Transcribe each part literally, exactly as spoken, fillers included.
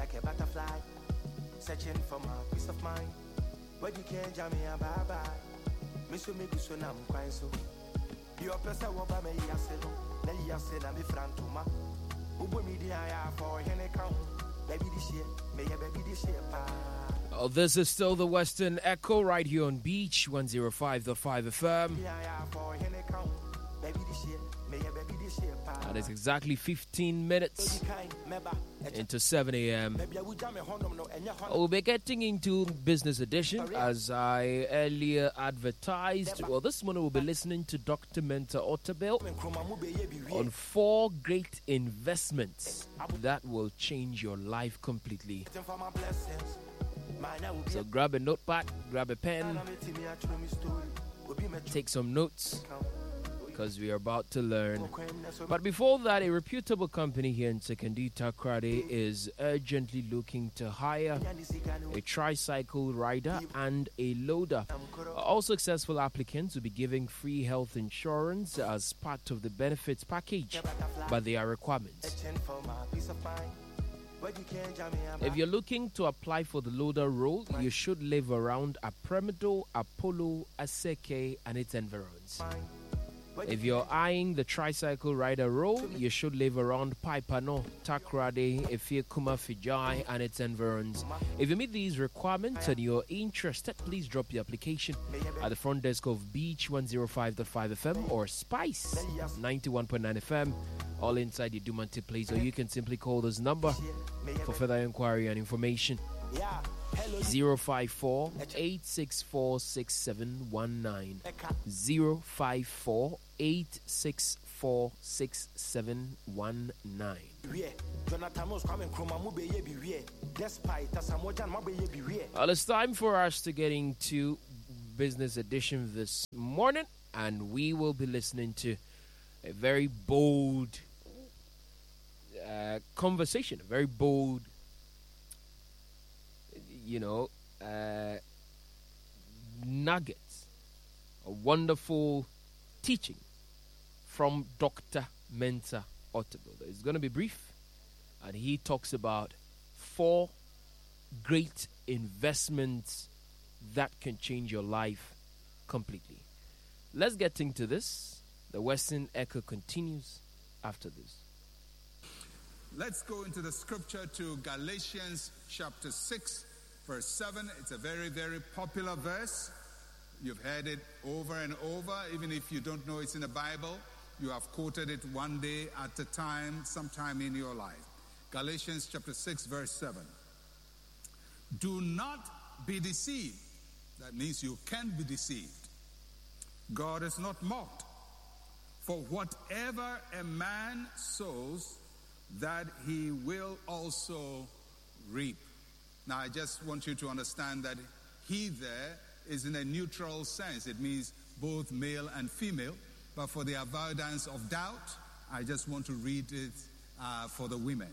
like a butterfly, searching for my peace of mind. But you can't jam me a bye bye. Miss you make you so now I'm crying so. Your person will buy me yaselo, then yasena me frantuma. Ubo media for hene count. Baby this year, may ya baby this year pa. Oh, this is still the Western Echo right here on Beach one oh five point five F M. That is exactly fifteen minutes into seven a.m. We'll be getting into business edition as I earlier advertised. Well, this morning we'll be listening to Doctor Mentor Otabil on four great investments that will change your life completely. So grab a notepad, grab a pen, take some notes, because we are about to learn. But before that, a reputable company here in Sekondi Takoradi is urgently looking to hire a tricycle rider and a loader. All successful applicants will be given free health insurance as part of the benefits package, but there are requirements. If you're looking to apply for the loader role, you should live around Apremido, Apollo, Aseke, and its environs. If you're eyeing the tricycle rider role, you should live around Paipano, Takoradi, Efie-Kuma, Fijai, and its environs. If you meet these requirements and you're interested, please drop your application at the front desk of Beach one oh five point five F M or Spice ninety-one point nine F M, all inside the Dumante place, or you can simply call this number for further inquiry and information. zero five four, eight six four, six seven one nine zero five four, eight six four, six seven one nine. Well, it's time for us to get into business edition this morning, and we will be listening to a very bold uh, conversation, a very bold you know, uh, nuggets, a wonderful teaching from Doctor Mentor Otabil. It's going to be brief, and he talks about four great investments that can change your life completely. Let's get into this. The Western Echo continues after this. Let's go into the scripture to Galatians chapter six. Verse seven, it's a very, very popular verse. You've heard it over and over. Even if you don't know it's in the Bible, you have quoted it one day at a time, sometime in your life. Galatians chapter six, verse seven. Do not be deceived. That means you can be deceived. God is not mocked. For whatever a man sows, that he will also reap. Now, I just want you to understand that he there is in a neutral sense. It means both male and female. But for the avoidance of doubt, I just want to read it uh, for the women.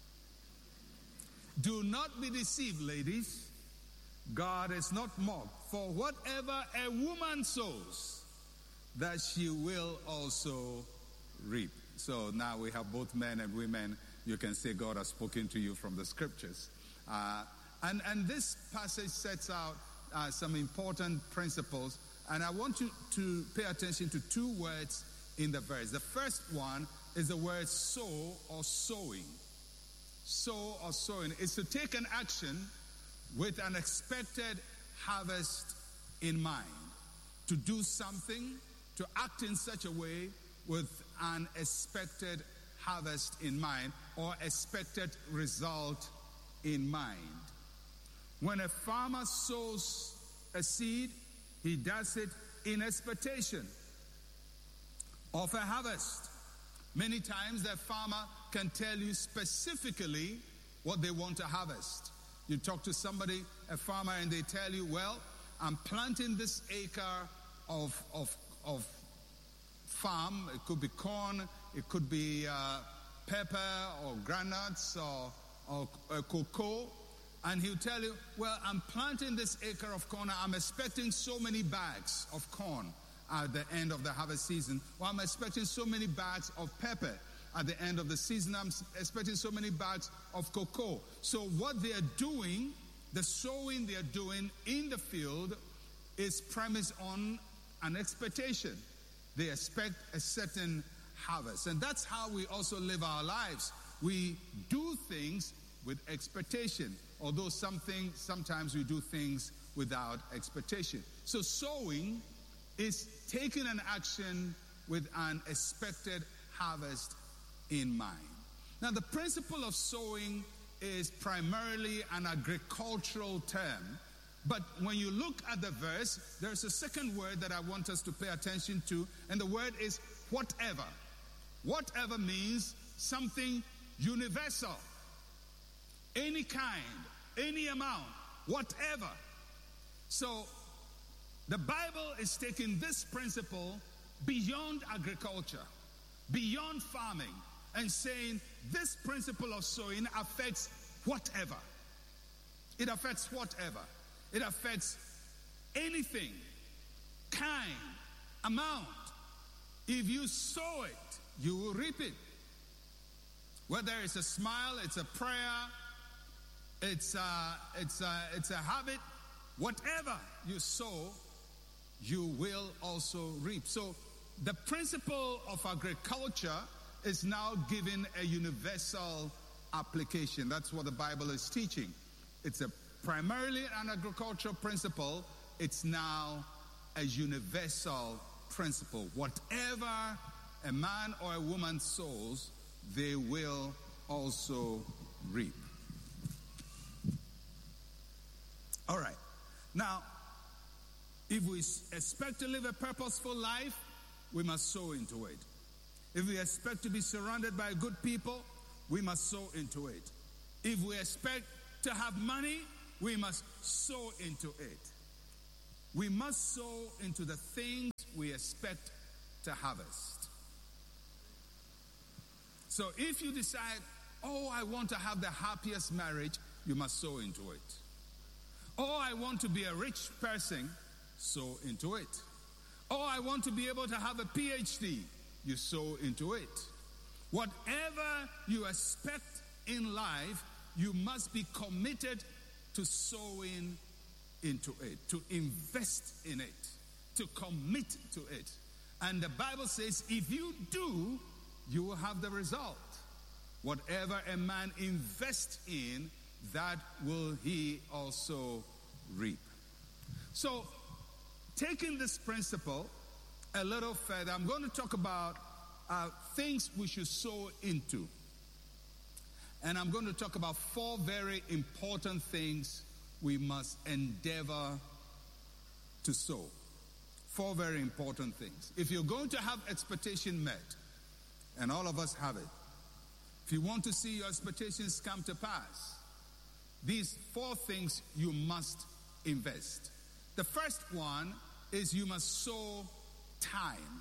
Do not be deceived, ladies. God is not mocked. For whatever a woman sows, that she will also reap. So now we have both men and women. You can say God has spoken to you from the scriptures. Uh, And, and this passage sets out uh, some important principles. And I want you to pay attention to two words in the verse. The first one is the word sow or sowing. Sow or sowing is to take an action with an expected harvest in mind. To do something, to act in such a way with an expected harvest in mind or expected result in mind. When a farmer sows a seed, he does it in expectation of a harvest. Many times the farmer can tell you specifically what they want to harvest. You talk to somebody, a farmer, and they tell you, well, I'm planting this acre of, of, of farm. It could be corn, it could be uh, pepper or granuts or, or, or cocoa. And he'll tell you, well, I'm planting this acre of corn. I'm expecting so many bags of corn at the end of the harvest season. Or I'm expecting so many bags of pepper at the end of the season. I'm expecting so many bags of cocoa. So what they are doing, the sowing they are doing in the field, is premised on an expectation. They expect a certain harvest. And that's how we also live our lives. We do things with expectation, although something sometimes we do things without expectation. So sowing is taking an action with an expected harvest in mind. Now, the principle of sowing is primarily an agricultural term, but when you look at the verse, there's a second word that I want us to pay attention to, and the word is whatever. Whatever means something universal, any kind, any amount, whatever. So the Bible is taking this principle beyond agriculture, beyond farming, and saying this principle of sowing affects whatever. It affects whatever. It affects anything, kind, amount. If you sow it, you will reap it. Whether it's a smile, it's a prayer, it's a, it's a, it's a habit, whatever you sow, you will also reap. So the principle of agriculture is now given a universal application. That's what the Bible is teaching. It's a primarily an agricultural principle. It's now a universal principle. Whatever a man or a woman sows, they will also reap. All right. Now, if we expect to live a purposeful life, we must sow into it. If we expect to be surrounded by good people, we must sow into it. If we expect to have money, we must sow into it. We must sow into the things we expect to harvest. So if you decide, oh, I want to have the happiest marriage, you must sow into it. Oh, I want to be a rich person, sow into it. Oh, I want to be able to have a P H D, you sow into it. Whatever you expect in life, you must be committed to sowing into it, to invest in it, to commit to it. And the Bible says, if you do, you will have the result. Whatever a man invests in, that will he also reap. So, taking this principle a little further, I'm going to talk about uh, things we should sow into. And I'm going to talk about four very important things we must endeavor to sow. Four very important things. If you're going to have expectation met, and all of us have it, if you want to see your expectations come to pass, these four things you must invest. The first one is you must sow time.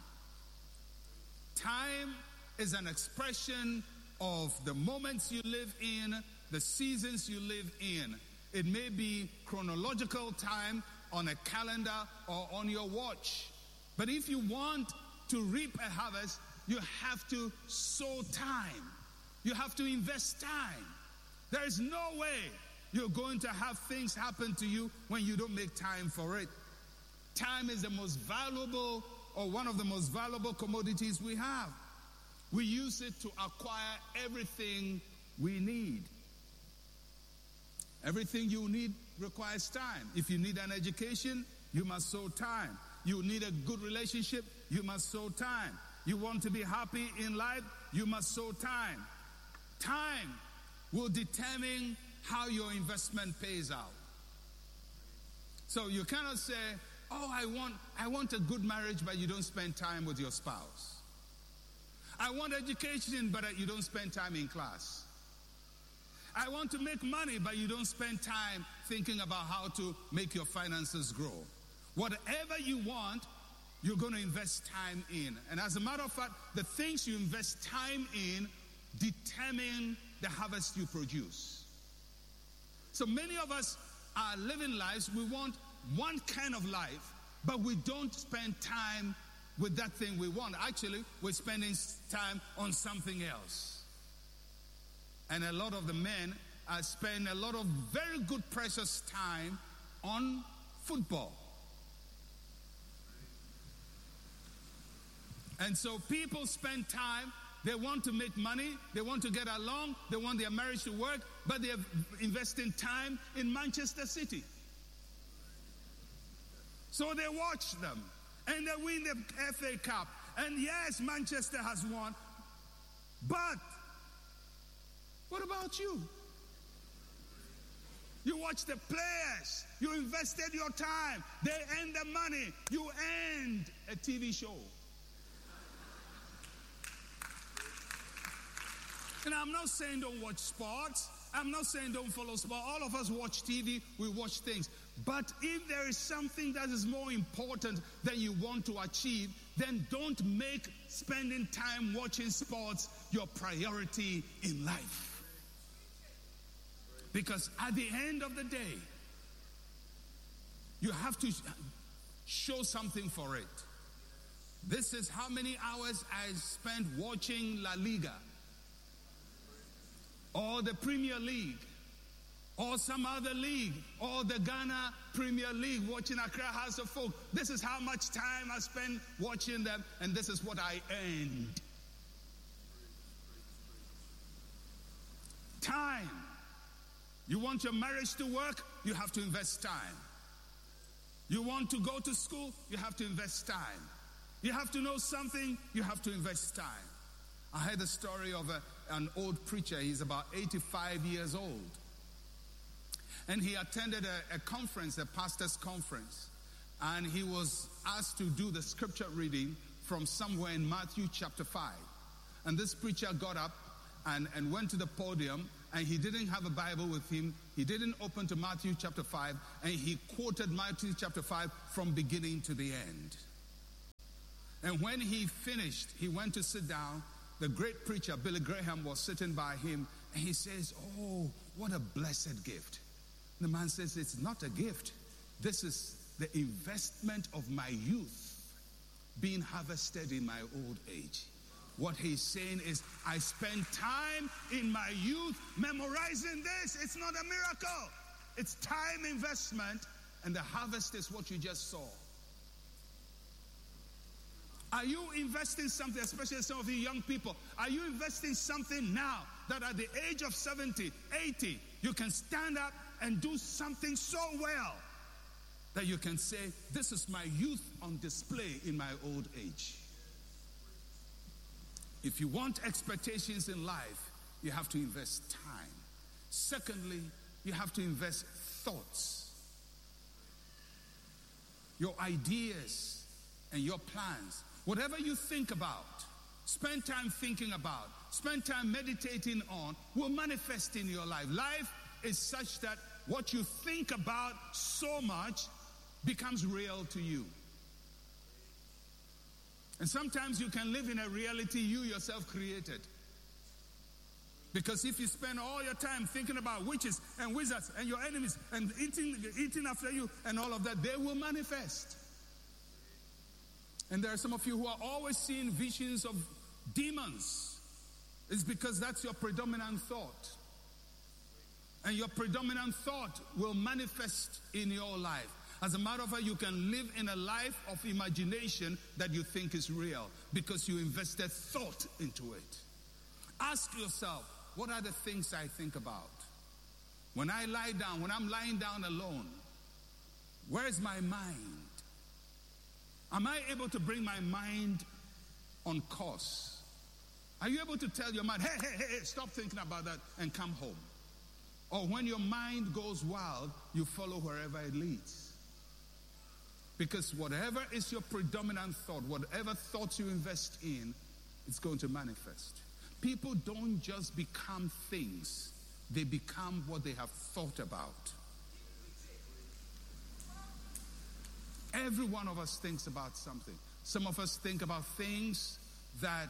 Time is an expression of the moments you live in, the seasons you live in. It may be chronological time on a calendar or on your watch. But if you want to reap a harvest, you have to sow time. You have to invest time. There is no way you're going to have things happen to you when you don't make time for it. Time is the most valuable, or one of the most valuable commodities we have. We use it to acquire everything we need. Everything you need requires time. If you need an education, you must sow time. You need a good relationship, you must sow time. You want to be happy in life, you must sow time. Time will determine how your investment pays out. So you cannot say, oh, I want, I want a good marriage, but you don't spend time with your spouse. I want education, but you don't spend time in class. I want to make money, but you don't spend time thinking about how to make your finances grow. Whatever you want, you're going to invest time in. And as a matter of fact, the things you invest time in determine the harvest you produce. So many of us are living lives, we want one kind of life, but we don't spend time with that thing we want. Actually, we're spending time on something else. And a lot of the men uh, spend a lot of very good, precious time on football. And so people spend time, they want to make money, they want to get along, they want their marriage to work, but they're investing time in Manchester City. So they watch them, and they win the F A Cup. And yes, Manchester has won, but what about you? You watch the players, you invested your time, they earn the money, you earned a T V show. And I'm not saying don't watch sports. I'm not saying don't follow sport. All of us watch T V, we watch things. But if there is something that is more important than you want to achieve, then don't make spending time watching sports your priority in life. Because at the end of the day, you have to show something for it. This is how many hours I spent watching La Liga, or the Premier League, or some other league, or the Ghana Premier League, watching Accra House of Folk. This is how much time I spent watching them, and this is what I earned. Time. You want your marriage to work? You have to invest time. You want to go to school? You have to invest time. You have to know something? You have to invest time. I heard the story of a, an old preacher. He's about eighty-five years old. And he attended a, a conference, a pastor's conference. And he was asked to do the scripture reading from somewhere in Matthew chapter five. And this preacher got up and, and went to the podium, and he didn't have a Bible with him. He didn't open to Matthew chapter five, and he quoted Matthew chapter five from beginning to the end. And when he finished, he went to sit down. The great preacher, Billy Graham, was sitting by him, and he says, "Oh, what a blessed gift." The man says, "It's not a gift. This is the investment of my youth being harvested in my old age." What he's saying is, I spent time in my youth memorizing this. It's not a miracle. It's time investment, and the harvest is what you just saw. Are you investing something, especially some of you young people? Are you investing something now that at the age of seventy, eighty, you can stand up and do something so well that you can say, this is my youth on display in my old age? If you want expectations in life, you have to invest time. Secondly, you have to invest thoughts. Your ideas and your plans. Whatever you think about, spend time thinking about, spend time meditating on, will manifest in your life. Life is such that what you think about so much becomes real to you. And sometimes you can live in a reality you yourself created. Because if you spend all your time thinking about witches and wizards and your enemies and eating, eating after you and all of that, they will manifest. And there are some of you who are always seeing visions of demons. It's because that's your predominant thought. And your predominant thought will manifest in your life. As a matter of fact, you can live in a life of imagination that you think is real because you invested thought into it. Ask yourself, what are the things I think about? When I lie down, when I'm lying down alone, where is my mind? Am I able to bring my mind on course? Are you able to tell your mind, hey, hey, hey, hey, stop thinking about that and come home? Or when your mind goes wild, you follow wherever it leads. Because whatever is your predominant thought, whatever thoughts you invest in, it's going to manifest. People don't just become things, they become what they have thought about. Every one of us thinks about something. Some of us think about things that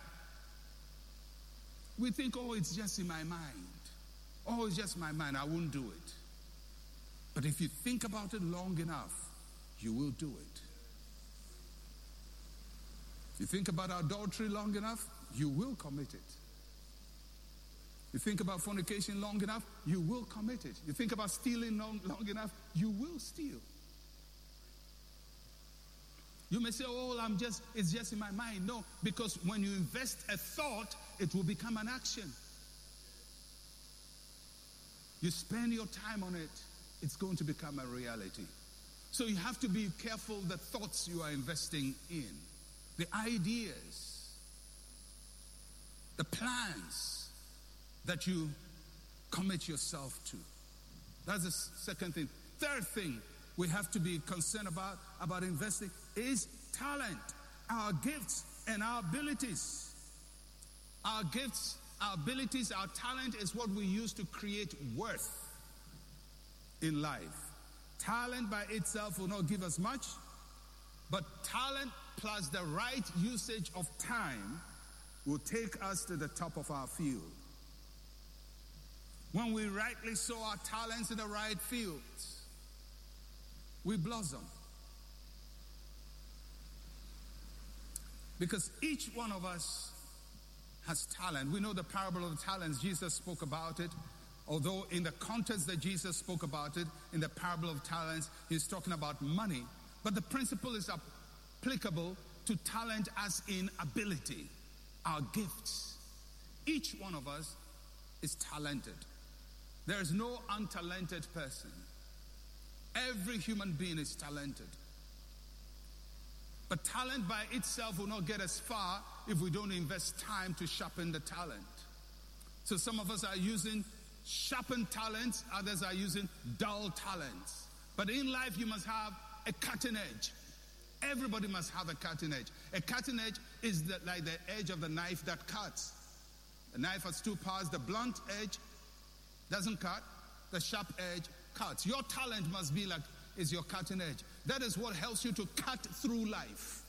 we think, oh, it's just in my mind. Oh, it's just my mind, I won't do it. But if you think about it long enough, you will do it. You think about adultery long enough, you will commit it. You think about fornication long enough, you will commit it. You think about stealing long, long enough, you will steal. You may say, oh, I'm just, it's just in my mind. No, because when you invest a thought, it will become an action. You spend your time on it, it's going to become a reality. So you have to be careful the thoughts you are investing in, the ideas, the plans that you commit yourself to. That's the second thing. Third thing we have to be concerned about, about investing is talent, our gifts and our abilities. Our gifts, our abilities, our talent is what we use to create worth in life. Talent by itself will not give us much, but talent plus the right usage of time will take us to the top of our field. When we rightly sow our talents in the right fields, we blossom. Because each one of us has talent. We know the parable of the talents. Jesus spoke about it. Although in the context that Jesus spoke about it, in the parable of talents, he's talking about money. But the principle is applicable to talent as in ability, our gifts. Each one of us is talented. There is no untalented person. Every human being is talented. But talent by itself will not get us far if we don't invest time to sharpen the talent. So some of us are using sharpened talents, others are using dull talents. But in life you must have a cutting edge. Everybody must have a cutting edge. A cutting edge is the, like the edge of the knife that cuts. The knife has two parts. The blunt edge doesn't cut. The sharp edge cuts. Your talent must be like, is your cutting edge. That is what helps you to cut through life.